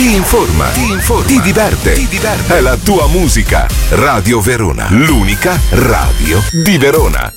ti informa, ti diverte. È la tua musica. Radio Verona, l'unica radio di Verona.